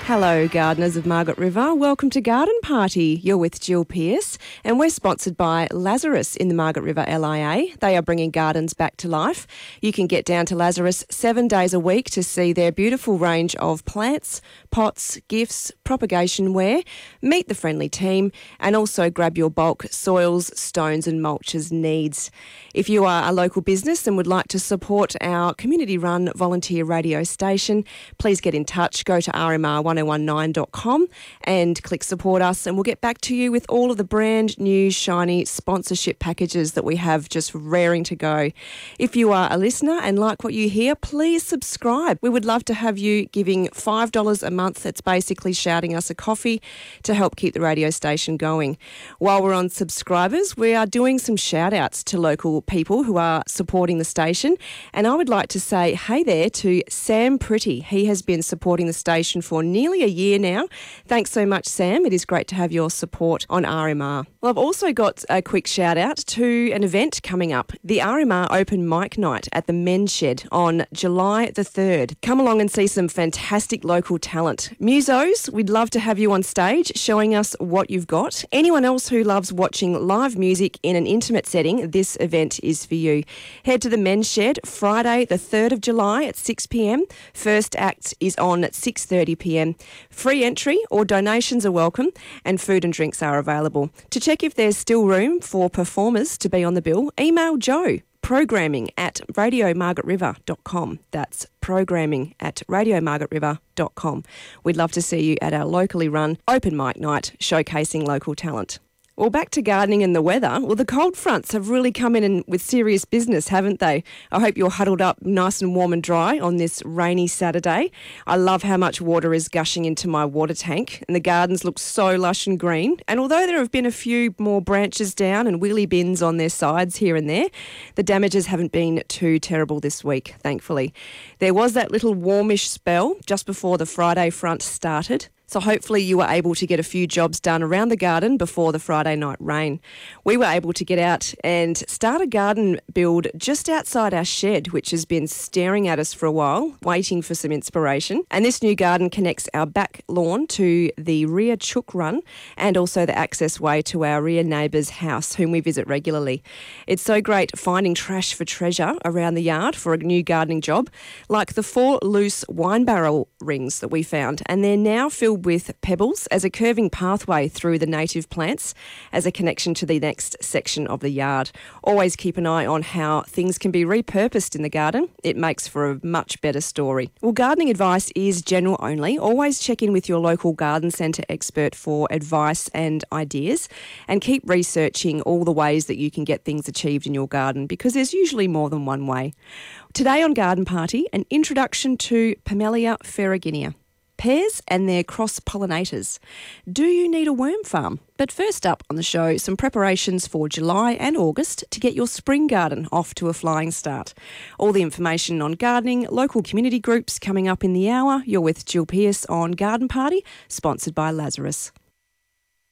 Hello, gardeners of Margaret River. Welcome to Garden Party. You're with Jill Pearce, and we're sponsored by Lazarus in the Margaret River LIA. They are bringing gardens back to life. You can get down to Lazarus 7 days a week to see their beautiful range of plants, pots, gifts, propagation ware, meet the friendly team, and also grab your bulk soils, stones and mulches needs. If you are a local business and would like to support our community-run volunteer radio station, please get in touch. Go to rmr1019.com and click support us, and we'll get back to you with all of the brand new shiny sponsorship packages that we have just raring to go. If you are a listener and like what you hear, please subscribe. We would love to have you giving $5 a month. It's basically shouting us a coffee to help keep the radio station going. While we're on subscribers, we are doing some shout outs to local people who are supporting the station, and I would like to say hey there to Sam Pretty. He has been supporting the station for nearly a year now. Thanks so much, Sam. It is great to have your support on RMR. Well, I've also got a quick shout out to an event coming up, the RMR Open Mic Night at the Men's Shed on July the 3rd. Come along and see some fantastic local talent. Musos, we'd love to have you on stage showing us what you've got. Anyone else who loves watching live music in an intimate setting, this event is for you. Head to the Men's Shed Friday the 3rd of July at 6 p.m. First act is on at 6:30 p.m. Free entry or donations are welcome, and food and drinks are available. To check if there's still room for performers to be on the bill, email Joe, programming@radiomargaretriver.com. That's programming@radiomargaretriver.com. We'd love to see you at our locally run open mic night showcasing local talent. Well, back to gardening and the weather. Well, the cold fronts have really come in with serious business, haven't they? I hope you're huddled up nice and warm and dry on this rainy Saturday. I love how much water is gushing into my water tank, and the gardens look so lush and green. And although there have been a few more branches down and wheelie bins on their sides here and there, the damages haven't been too terrible this week, thankfully. There was that little warmish spell just before the Friday front started. So hopefully you were able to get a few jobs done around the garden before the Friday night rain. We were able to get out and start a garden build just outside our shed, which has been staring at us for a while, waiting for some inspiration. And this new garden connects our back lawn to the rear chook run and also the access way to our rear neighbour's house, whom we visit regularly. It's so great finding trash for treasure around the yard for a new gardening job, like the 4 loose wine barrel rings that we found, and they're now filled with pebbles as a curving pathway through the native plants as a connection to the next section of the yard. Always keep an eye on how things can be repurposed in the garden. It makes for a much better story. Well, gardening advice is general only. Always check in with your local garden centre expert for advice and ideas, and keep researching all the ways that you can get things achieved in your garden, because there's usually more than one way. Today on Garden Party, an introduction to Pamelia ferruginea. Pears and their cross-pollinators. Do you need a worm farm? But first up on the show, some preparations for July and August to get your spring garden off to a flying start. All the information on gardening, local community groups coming up in the hour. You're with Jill Pearce on Garden Party, sponsored by Lazarus.